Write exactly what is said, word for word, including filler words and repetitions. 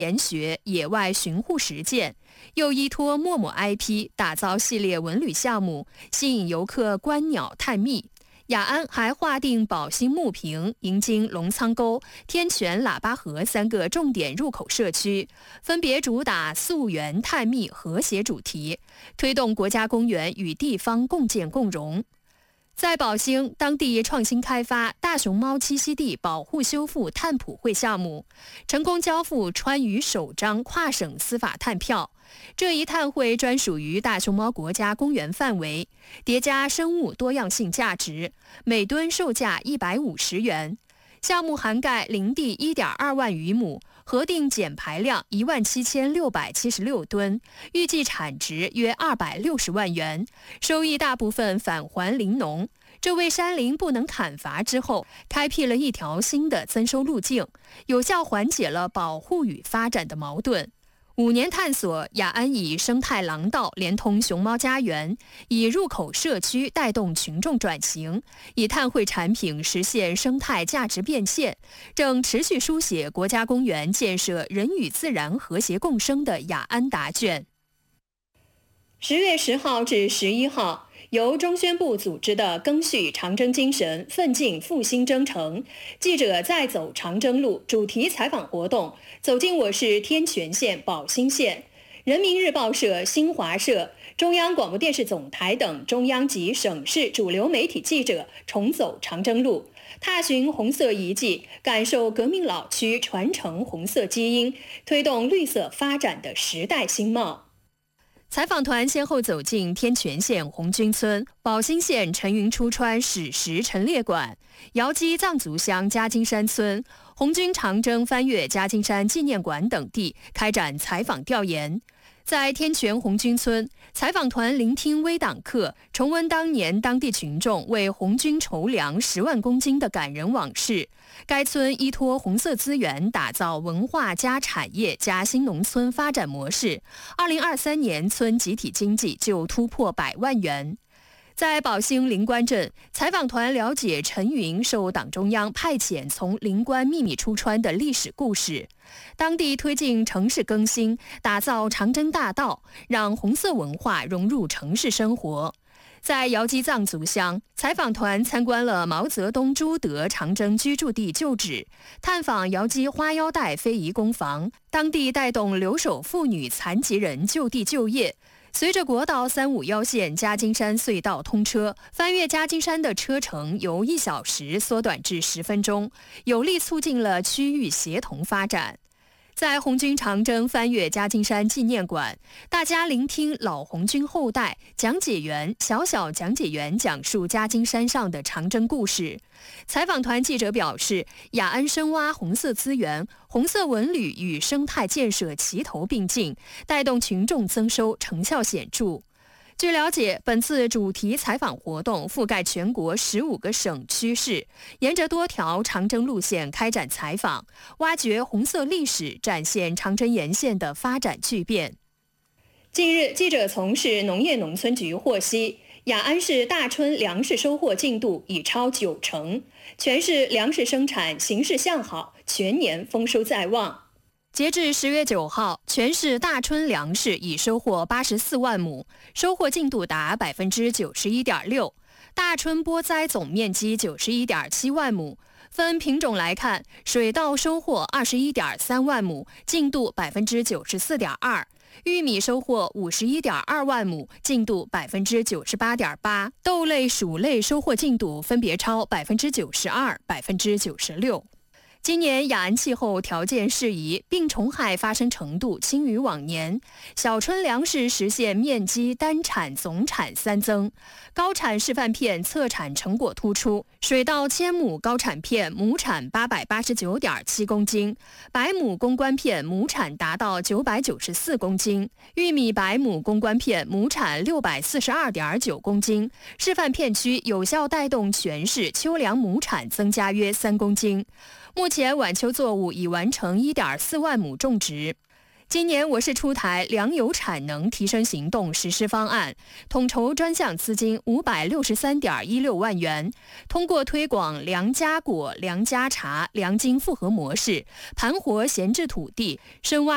研学、野外巡护实践，又依托陌陌 I P 打造系列文旅项目，吸引游客观鸟探秘。雅安还划定宝兴木坪、银津龙仓沟、天泉喇叭河三个重点入口社区，分别主打溯源、探秘、和谐主题，推动国家公园与地方共建共荣。在宝兴，当地创新开发大熊猫栖息地保护修复探普会项目，成功交付川渝首张跨省司法探票。这一探会专属于大熊猫国家公园范围，叠加生物多样性价值，每吨售价一百五十元。项目涵盖林地 一点二万余亩，核定减排量一万七千六百七十六吨，预计产值约二百六十万元，收益大部分返还林农。这为山林不能砍伐之后，开辟了一条新的增收路径，有效缓解了保护与发展的矛盾。五年探索，雅安以生态廊道连通熊猫家园，以入口社区带动群众转型，以碳汇产品实现生态价值变现，正持续书写国家公园建设人与自然和谐共生的雅安答卷。十月十号至十一号，由中宣部组织的赓续长征精神，奋进复兴征程记者再走长征路主题采访活动走进我市天泉县宝兴县。人民日报社、新华社、中央广播电视总台等中央及省市主流媒体记者重走长征路，踏寻红色遗迹，感受革命老区传承红色基因，推动绿色发展的时代新貌。采访团先后走进天泉县红军村、宝兴县陈云出川史实陈列馆、瑶基藏族乡夹金山村、红军长征翻越夹金山纪念馆等地，开展采访调研。在天泉红军村，采访团聆听微党课，重温当年当地群众为红军筹粮十万公斤的感人往事。该村依托红色资源，打造文化加产业加新农村发展模式。二零二三年，村集体经济就突破百万元。在宝兴灵官镇，采访团了解陈云受党中央派遣从灵官秘密出川的历史故事。当地推进城市更新，打造长征大道，让红色文化融入城市生活。在瑶基藏族乡，采访团参观了毛泽东朱德长征居住地旧址，探访瑶基花腰带非遗工坊，当地带动留守妇女、残疾人就地就业。随着国道三五一线夹金山隧道通车，翻越夹金山的车程由一小时缩短至十分钟，有力促进了区域协同发展。在红军长征翻越夹金山纪念馆，大家聆听老红军后代讲解员、小小讲解员讲述夹金山上的长征故事。采访团记者表示，雅安深挖红色资源，红色文旅与生态建设齐头并进，带动群众增收，成效显著。据了解，本次主题采访活动覆盖全国十五个省区市，沿着多条长征路线开展采访，挖掘红色历史，展现长征沿线的发展巨变。近日，记者从事农业农村局获悉，雅安市大春粮食收获进度已超九成，全市粮食生产形势向好，全年丰收在望。截至十月九号，全市大春粮食已收获八十四万亩，收获进度达百分之九十一点六。大春播栽总面积九十一点七万亩，分品种来看，水稻收获二十一点三万亩，进度百分之九十四点二；玉米收获五十一点二万亩，进度百分之九十八点八；豆类、薯类收获进度分别超百分之九十二、百分之九十六。今年雅安气候条件适宜，病虫害发生程度轻于往年，小春粮食实现面积单产总产三增，高产示范片测产成果突出。水稻千亩高产片亩产八百八十九点七公斤，百亩公关片亩产达到九百九十四公斤，玉米百亩公关片亩产六百四十二点九公斤，示范片区有效带动全市秋粮亩产增加约三公斤。目前晚秋作物已完成一点四万亩种植。今年我市出台粮油产能提升行动实施方案，统筹专项资金五百六十三点一六万元，通过推广粮加果、粮加茶、粮精复合模式，盘活闲置土地，深挖